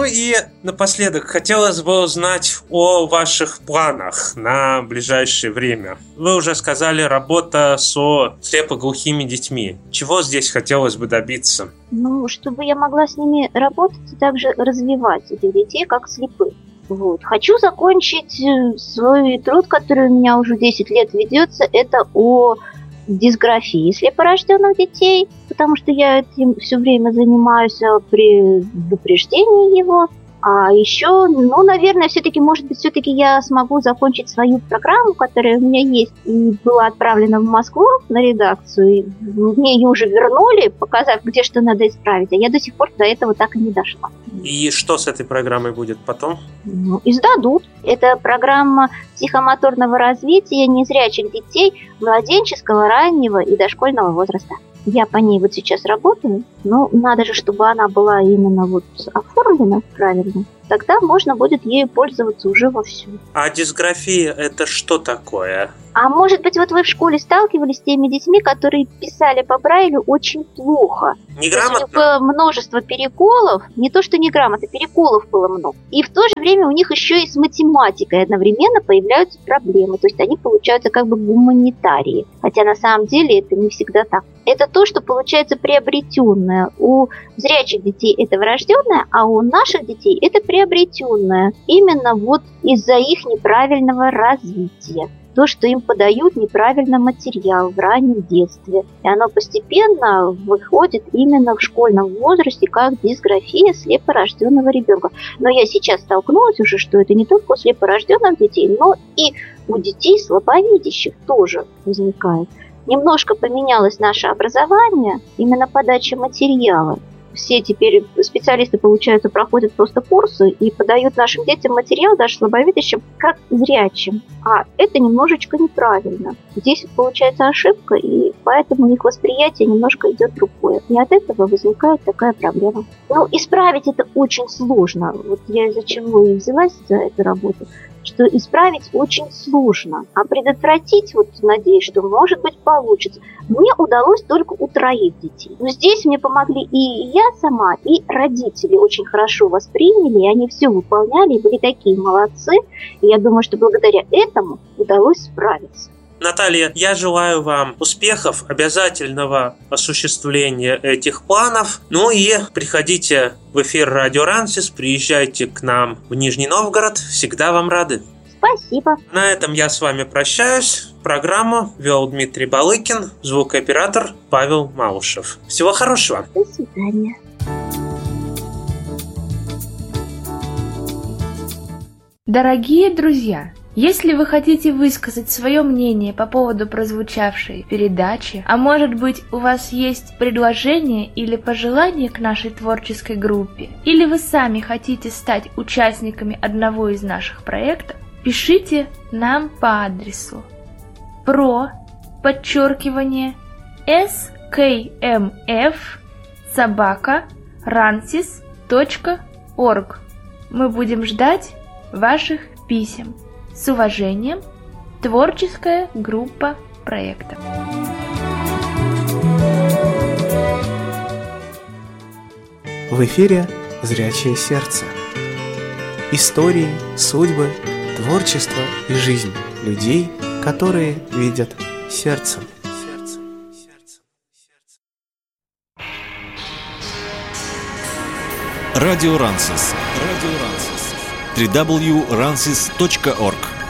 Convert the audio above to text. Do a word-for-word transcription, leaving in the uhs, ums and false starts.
Ну и напоследок хотелось бы узнать о ваших планах на ближайшее время. Вы уже сказали, работа со слепоглухими детьми. Чего здесь хотелось бы добиться? Ну, чтобы я могла с ними работать и также развивать этих детей как слепых. Вот. Хочу закончить свой труд, который у меня уже десять лет ведется. Это о дисграфии слепорожденных детей, потому что я этим все время занимаюсь при предупреждении его. А еще, ну, наверное, все-таки, может быть, все-таки я смогу закончить свою программу, которая у меня есть, и была отправлена в Москву на редакцию. И мне ее уже вернули, показав, где что надо исправить, а я до сих пор до этого так и не дошла. И что с этой программой будет потом? Ну, издадут. Это программа психомоторного развития незрячих детей младенческого, раннего и дошкольного возраста. Я по ней вот сейчас работаю, но надо же, чтобы она была именно вот оформлена правильно. Тогда можно будет ею пользоваться уже вовсю. А дисграфия – это что такое? А может быть, вот вы в школе сталкивались с теми детьми, которые писали по Брайлю очень плохо? Неграмотно? Было множество переколов. Не то, что неграмотно, переколов было много. И в то же время у них еще и с математикой одновременно появляются проблемы. То есть они получаются как бы гуманитарии. Хотя на самом деле это не всегда так. Это то, что получается приобретенное. У зрячих детей это врожденное, а у наших детей это приобретенное. Именно вот из-за их неправильного развития. То, что им подают неправильно материал в раннем детстве. И оно постепенно выходит именно в школьном возрасте как дисграфия слепорожденного ребенка. Но я сейчас столкнулась уже, что это не только у слепорожденных детей, но и у детей слабовидящих тоже возникает. Немножко поменялось наше образование, именно подача материала. Все теперь специалисты, получается, проходят просто курсы и подают нашим детям материал, даже слабовидящим, как зрячим. А это немножечко неправильно. Здесь получается ошибка, и поэтому у них восприятие немножко идет другое. И от этого возникает такая проблема. Ну, исправить это очень сложно. Вот я из-за чего и взялась за эту работу, что исправить очень сложно. А предотвратить, вот надеюсь, что, может быть, получится. Мне удалось только у троих детей. Но здесь мне помогли и я сама, и родители очень хорошо восприняли, и они все выполняли, и были такие молодцы. И я думаю, что благодаря этому удалось справиться. Наталья, я желаю вам успехов, обязательного осуществления этих планов. Ну и приходите в эфир Радио Рансис, приезжайте к нам в Нижний Новгород. Всегда вам рады. Спасибо. На этом я с вами прощаюсь. Программу вел Дмитрий Балыкин, звукооператор Павел Малышев. Всего хорошего. До свидания. Дорогие друзья, если вы хотите высказать свое мнение по поводу прозвучавшей передачи, а может быть у вас есть предложение или пожелание к нашей творческой группе, или вы сами хотите стать участниками одного из наших проектов, пишите нам по адресу про подчеркивание skmf собака рансис точка орг. Мы будем ждать ваших писем. С уважением, творческая группа проекта. В эфире «Зрячее сердце». Истории, судьбы, творчество и жизнь людей, которые видят сердцем. Радио Рансис. Радио Рансис. дабл ю дабл ю дабл ю точка рансис точка орг